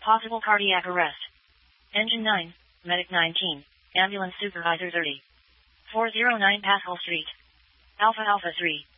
Possible cardiac arrest. Engine 9, Medic 19, Ambulance Supervisor 30. 409 Pascal Street. Alpha Alpha 3.